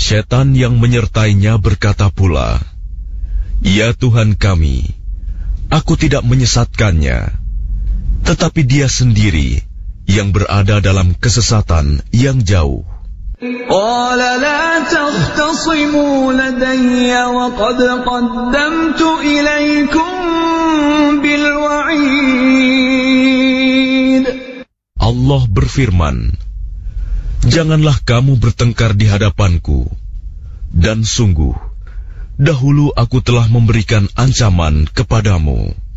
Setan yang menyertainya berkata pula, "Ya Tuhan kami, aku tidak menyesatkannya, tetapi dia sendiri yang berada dalam kesesatan yang jauh." قال لا تختصموا لدي وقد قدمت إليكم بالوعيد. Allah berfirman, "Janganlah kamu bertengkar di hadapanku, dan sungguh, dahulu aku telah memberikan ancaman kepadamu."